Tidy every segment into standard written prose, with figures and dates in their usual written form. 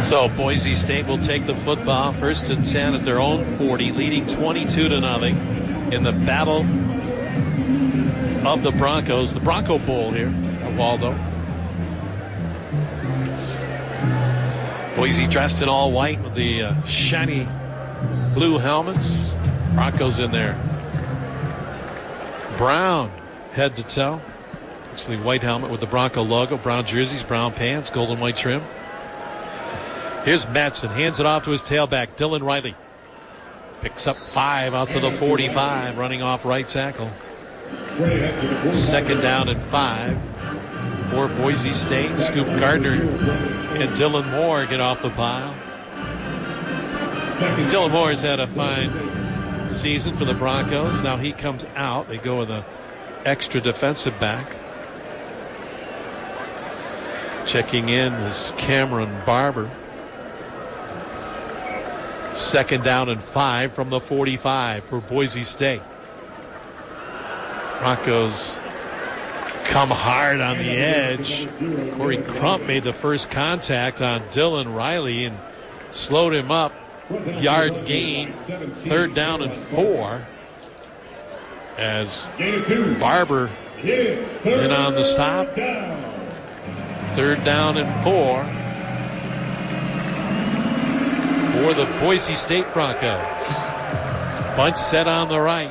So Boise State will take the football, 1st and 10 at their own 40, leading 22-0 in the battle of the Broncos, the Bronco Bowl here at Waldo. Boise dressed in all white with the shiny blue helmets. Broncos in there. Brown head to toe. Actually, white helmet with the Bronco logo, brown jerseys, brown pants, golden white trim. Here's Madsen, hands it off to his tailback, Dylan Riley. Picks up 5 out to the 45, running off right tackle. 2nd down and 5 for Boise State. Scoop Gardner and Dylan Moore get off the pile. Dylan Moore has had a fine season for the Broncos. Now he comes out. They go with an extra defensive back. Checking in is Cameron Barber. 2nd down and 5 from the 45 for Boise State. Broncos come hard on the edge. Corey Crump made the first contact on Dylan Riley and slowed him up. Yard gain, 3rd down and 4 as Barber in on the stop. 3rd down and 4 for the Boise State Broncos. Bunch set on the right.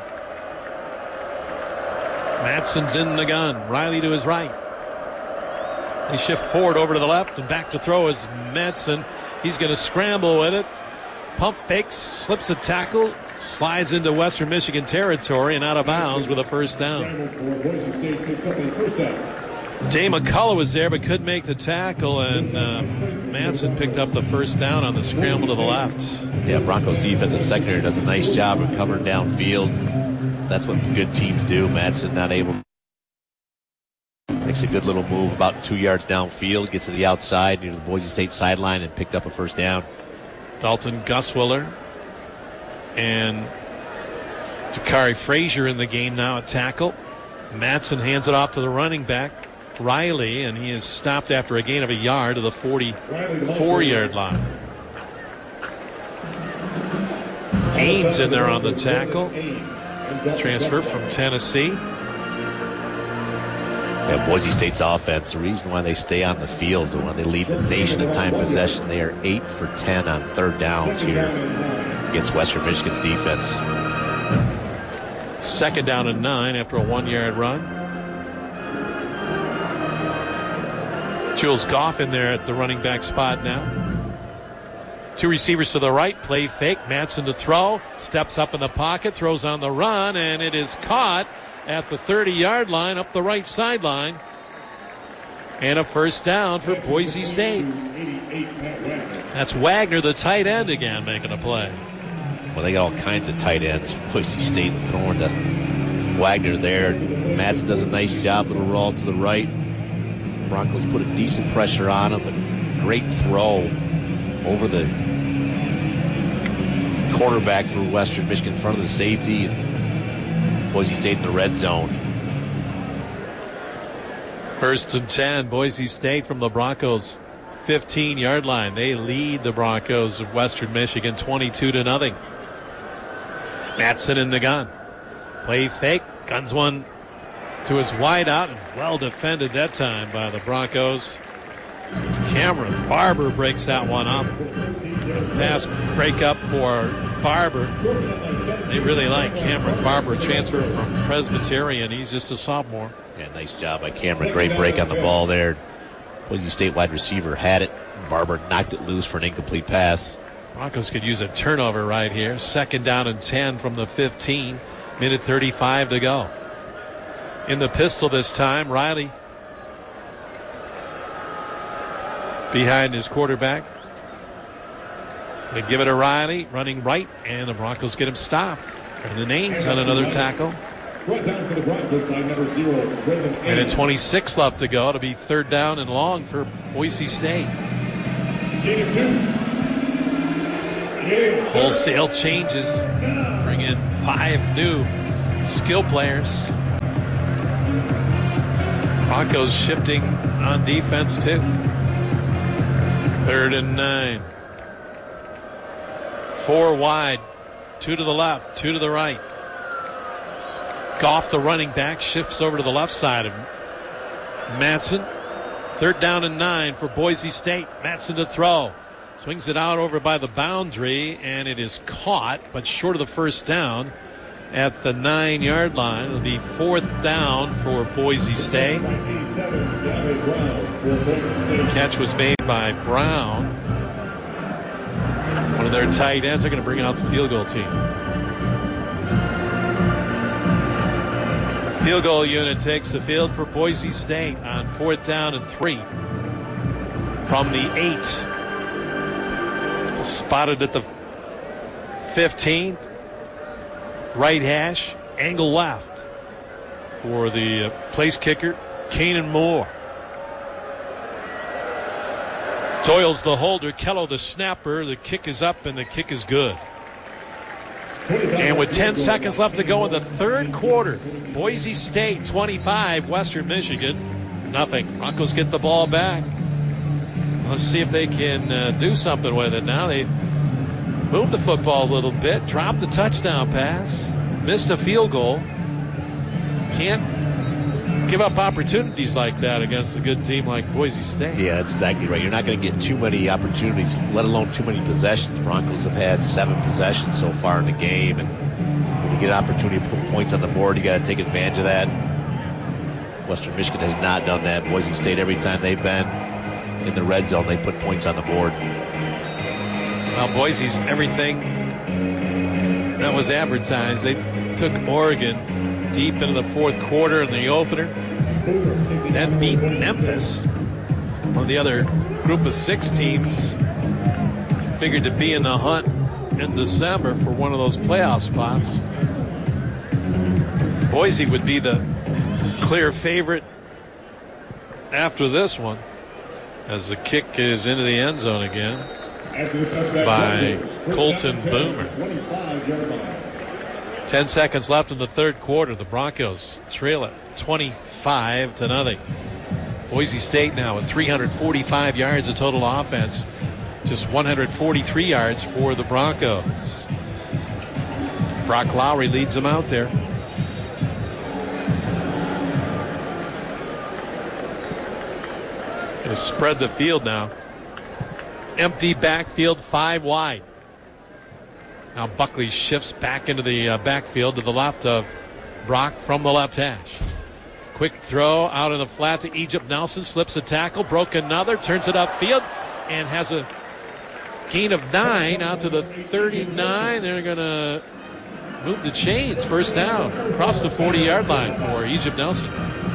Madsen's in the gun. Riley to his right. They shift forward over to the left and back to throw is Madsen. He's going to scramble with it. Pump fakes, slips a tackle, slides into Western Michigan territory and out of bounds with a 1st down. Day McCullough was there but couldn't make the tackle, and Madsen picked up the 1st down on the scramble to the left. Yeah, Broncos defensive secondary does a nice job of covering downfield. That's what good teams do. Madsen not able. Makes a good little move about 2 yards downfield, gets to the outside near the Boise State sideline and picked up a 1st down. Dalton Guswiller and Jakari Frazier in the game now at tackle. Madsen hands it off to the running back, Riley, and he is stopped after a gain of a yard to the 44-yard line. Haynes in there on the tackle. Transfer from Tennessee. Yeah, Boise State's offense, the reason why they stay on the field and when they lead the nation in time possession, they are 8 for 10 on 3rd downs here against Western Michigan's defense. 2nd down and 9 after a 1-yard run. Jules Goff in there at the running back spot now. 2 receivers to the right, play fake, Madsen to throw, steps up in the pocket, throws on the run, and it is caught at the 30-yard line up the right sideline. And a 1st down for Boise State. That's Wagner, the tight end, again, making a play. Well, they got all kinds of tight ends. Boise State throwing to Wagner there. Madsen does a nice job, little roll to the right. Broncos put a decent pressure on him, but great throw over the quarterback for Western Michigan in front of the safety. Boise State in the red zone. 1st and 10, Boise State from the Broncos 15-yard line. They lead the Broncos of Western Michigan 22-0. Madsen in the gun. Play fake, guns one to his wideout, and well defended that time by the Broncos. Cameron Barber breaks that one up. Pass break up for Barber. They really like Cameron Barber, transfer from Presbyterian. He's just a sophomore. Yeah, nice job by Cameron. Great break on the ball there. Boise State wide receiver had it. Barber knocked it loose for an incomplete pass. Broncos could use a turnover right here. 2nd down and 10 from the 15. Minute 35 to go. In the pistol this time, Riley behind his quarterback. They give it to Riley, running right, and the Broncos get him stopped. And the names on another tackle. And at 26 left to go, it'll be 3rd down and long for Boise State. Wholesale changes. Bring in 5 new skill players. Broncos shifting on defense too. 3rd and 9. 4 wide. 2 to the left, 2 to the right. Goff, the running back, shifts over to the left side of Madsen. 3rd down and 9 for Boise State. Madsen to throw. Swings it out over by the boundary, and it is caught, but short of the first down at the 9-yard line. It'll be 4th down for Boise State. The catch was made by Brown. One of their tight ends. Are going to bring out the field goal team. Field goal unit takes the field for Boise State on 4th down and 3 from the 8. Spotted at the 15. Right hash, angle left for the place kicker, Kanan Moore. Doyle's the holder, Kello the snapper. The kick is up and the kick is good. And with 10 seconds left to go in the 3rd quarter, Boise State 25, Western Michigan nothing. Broncos get the ball back. Let's see if they can do something with it now. They moved the football a little bit, dropped the touchdown pass, missed a field goal. Can't give up opportunities like that against a good team like Boise State. Yeah, that's exactly right. You're not going to get too many opportunities, let alone too many possessions. Broncos have had 7 possessions so far in the game, and when you get an opportunity to put points on the board, you got to take advantage of that. Western Michigan has not done that. Boise State, every time they've been in the red zone, they put points on the board. Well, Boise's everything that was advertised. They took Oregon deep into the 4th quarter in the opener. Then beat Memphis, one of the other group of 6 teams. Figured to be in the hunt in December for one of those playoff spots. Boise would be the clear favorite after this one, as the kick is into the end zone again by Colton Boomer. 10 seconds left in the 3rd quarter. The Broncos trail it 25-0. Boise State now with 345 yards of total offense. Just 143 yards for the Broncos. Brock Lowry leads them out there. Going to spread the field now. Empty backfield, 5 wide. Now Buckley shifts back into the backfield to the left of Brock from the left hash. Quick throw out in the flat to Egypt. Nelson slips a tackle, broke another, turns it upfield, and has a gain of 9 out to the 39. They're going to move the chains. 1st down across the 40-yard line for Egypt Nelson.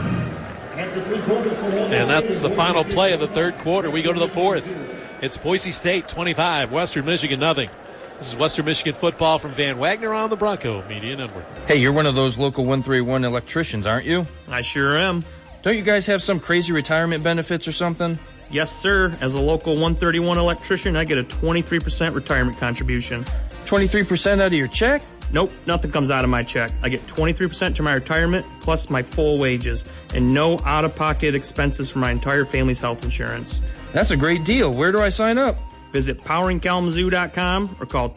And that's the final play of the 3rd quarter. We go to the 4th. It's Boise State 25, Western Michigan nothing. This is Western Michigan football from Van Wagner on the Bronco Media Network. Hey, you're one of those local 131 electricians, aren't you? I sure am. Don't you guys have some crazy retirement benefits or something? Yes, sir. As a local 131 electrician, I get a 23% retirement contribution. 23% out of your check? Nope, nothing comes out of my check. I get 23% to my retirement plus my full wages and no out-of-pocket expenses for my entire family's health insurance. That's a great deal. Where do I sign up? Visit poweringkalamazoo.com or call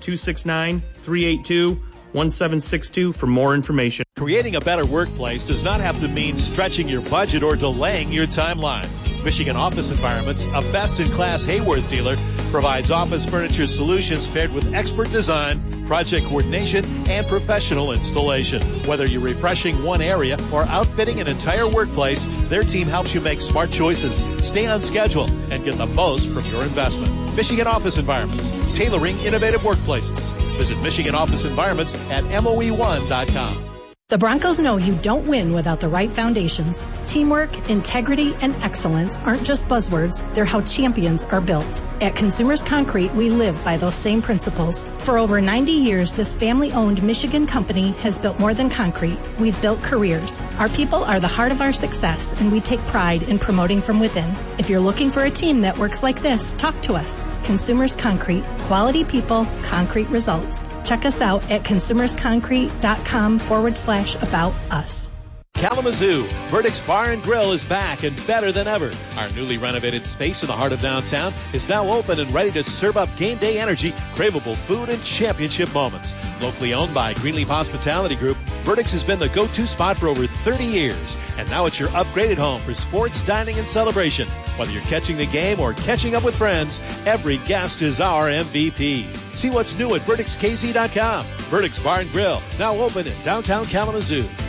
269-382-1762 for more information. Creating a better workplace does not have to mean stretching your budget or delaying your timeline. Michigan Office Environments, a best-in-class Hayworth dealer, provides office furniture solutions paired with expert design, project coordination, and professional installation. Whether you're refreshing one area or outfitting an entire workplace, their team helps you make smart choices, stay on schedule, and get the most from your investment. Michigan Office Environments, tailoring innovative workplaces. Visit Michigan Office Environments at MOE1.com. The Broncos know you don't win without the right foundations. Teamwork, integrity, and excellence aren't just buzzwords, they're how champions are built. At Consumers Concrete, we live by those same principles. For over 90 years, this family-owned Michigan company has built more than concrete. We've built careers. Our people are the heart of our success, and we take pride in promoting from within. If you're looking for a team that works like this, talk to us. Consumers Concrete. Quality people, concrete results. Check us out at consumersconcrete.com/about us. Kalamazoo, Verdict's Bar and Grill is back and better than ever. Our newly renovated space in the heart of downtown is now open and ready to serve up game day energy, craveable food, and championship moments. Locally owned by Greenleaf Hospitality Group, Verdict's has been the go-to spot for over 30 years. And now it's your upgraded home for sports, dining, and celebration. Whether you're catching the game or catching up with friends, every guest is our MVP. See what's new at VerdictsKC.com. Verdict's Bar and Grill, now open in downtown Kalamazoo.